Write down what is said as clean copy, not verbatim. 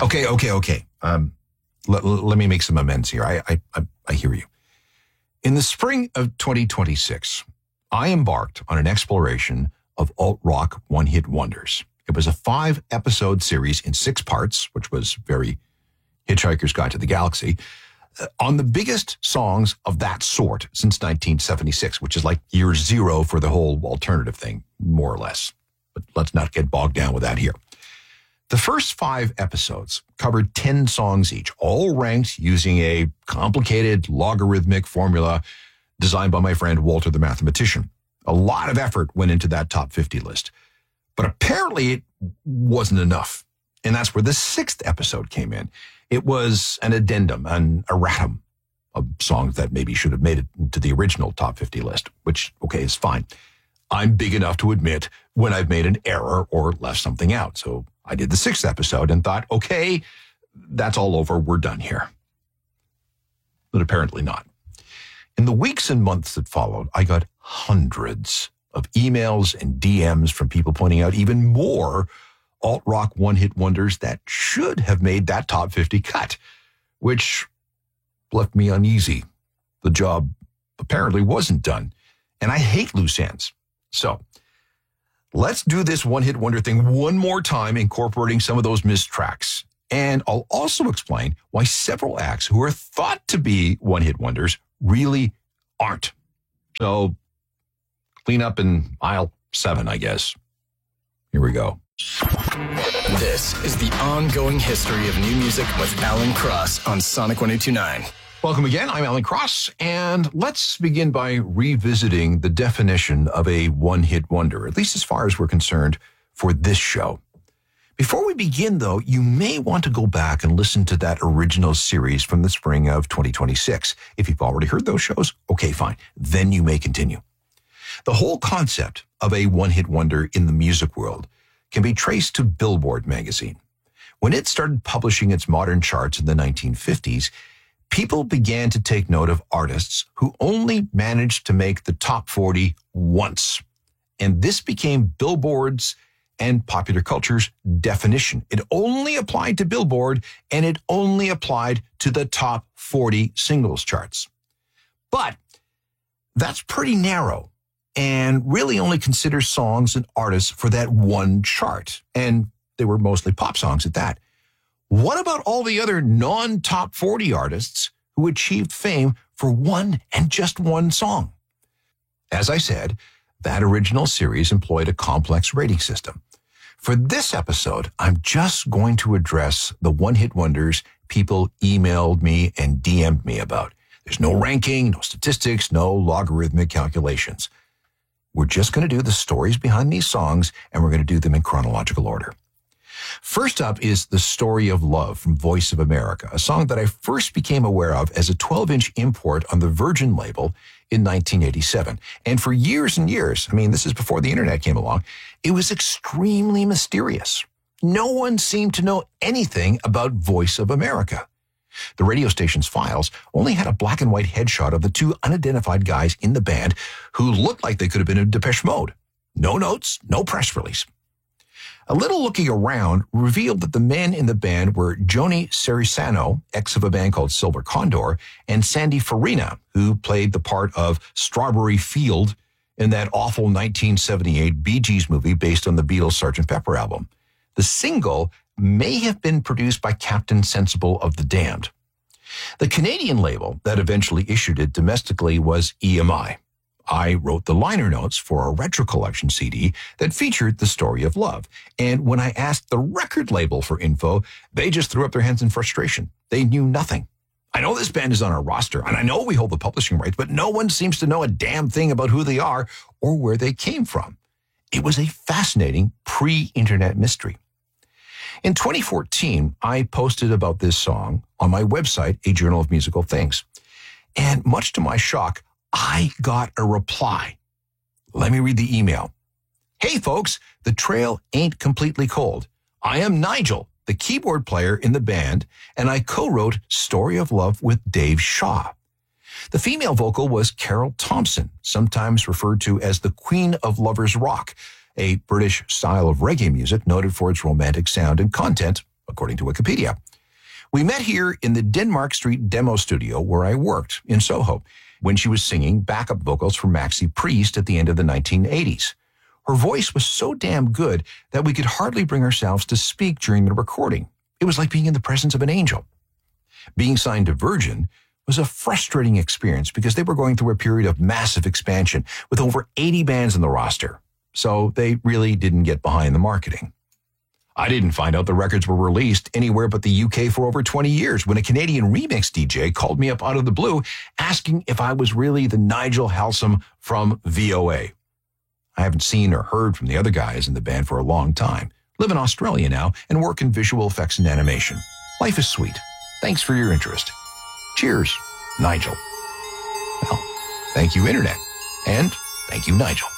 Okay. Let me make some amends here. I hear you. In the spring of 2026, I embarked on an exploration of alt-rock one-hit wonders. It was a 5-episode series in 6 parts, which was very Hitchhiker's Guide to the Galaxy, on the biggest songs of that sort since 1976, which is like year 0 for the whole alternative thing, more or less. But let's not get bogged down with that here. The first 5 episodes covered 10 songs each, all ranked using a complicated logarithmic formula designed by my friend Walter the mathematician. A lot of effort went into that top 50 list. But apparently it wasn't enough. And that's where the 6th episode came in. It was an addendum, an erratum of songs that maybe should have made it to the original top 50 list, which, okay, is fine. I'm big enough to admit when I've made an error or left something out. So I did the 6th episode and thought, okay, that's all over. We're done here. But apparently not. In the weeks and months that followed, I got hundreds of emails and DMs from people pointing out even more alt-rock one-hit wonders that should have made that top 50 cut, which left me uneasy. The job apparently wasn't done, and I hate loose ends. So let's do this one-hit wonder thing one more time, incorporating some of those missed tracks. And I'll also explain why several acts who are thought to be one-hit wonders really aren't. So clean up in aisle 7, I guess. Here we go. This is the ongoing history of new music with Alan Cross on Sonic 102.9. Welcome again. I'm Alan Cross, and let's begin by revisiting the definition of a one-hit wonder, at least as far as we're concerned for this show. Before we begin, though, you may want to go back and listen to that original series from the spring of 2026. If you've already heard those shows, okay, fine. Then you may continue. The whole concept of a one-hit wonder in the music world can be traced to Billboard magazine. When it started publishing its modern charts in the 1950s, people began to take note of artists who only managed to make the top 40 once. And this became Billboard's and popular culture's definition. It only applied to Billboard, and it only applied to the top 40 singles charts. But that's pretty narrow, and really only considers songs and artists for that one chart. And they were mostly pop songs at that. What about all the other non-top 40 artists who achieved fame for one and just one song? As I said, that original series employed a complex rating system. For this episode, I'm just going to address the one-hit wonders people emailed me and DM'd me about. There's no ranking, no statistics, no logarithmic calculations. We're just going to do the stories behind these songs, and we're going to do them in chronological order. First up is The Story of Love from Voice of America, a song that I first became aware of as a 12-inch import on the Virgin label in 1987. And for years and years, this is before the internet came along, it was extremely mysterious. No one seemed to know anything about Voice of America. The radio station's files only had a black and white headshot of the 2 unidentified guys in the band who looked like they could have been in Depeche Mode. No notes, no press release. A little looking around revealed that the men in the band were Joni Cerisano, ex of a band called Silver Condor, and Sandy Farina, who played the part of Strawberry Field in that awful 1978 Bee Gees movie based on the Beatles' Sgt. Pepper album. The single may have been produced by Captain Sensible of the Damned. The Canadian label that eventually issued it domestically was EMI. I wrote the liner notes for a retro collection CD that featured The Story of Love. And when I asked the record label for info, they just threw up their hands in frustration. They knew nothing. I know this band is on our roster, and I know we hold the publishing rights, but no one seems to know a damn thing about who they are or where they came from. It was a fascinating pre-internet mystery. In 2014, I posted about this song on my website, A Journal of Musical Things. And much to my shock, I got a reply. Let me read the email. Hey folks, the trail ain't completely cold. I am Nigel, the keyboard player in the band, and I co-wrote Story of Love with Dave Shaw. The female vocal was Carol Thompson, sometimes referred to as the Queen of Lovers Rock, a British style of reggae music noted for its romantic sound and content, according to Wikipedia. We met here in the Denmark Street demo studio where I worked in Soho when she was singing backup vocals for Maxi Priest at the end of the 1980s. Her voice was so damn good that we could hardly bring ourselves to speak during the recording. It was like being in the presence of an angel. Being signed to Virgin was a frustrating experience because they were going through a period of massive expansion with over 80 bands on the roster. So they really didn't get behind the marketing. I didn't find out the records were released anywhere but the UK for over 20 years when a Canadian remix DJ called me up out of the blue asking if I was really the Nigel Halsam from VOA. I haven't seen or heard from the other guys in the band for a long time. Live in Australia now and work in visual effects and animation. Life is sweet. Thanks for your interest. Cheers, Nigel. Well, thank you, Internet. And thank you, Nigel.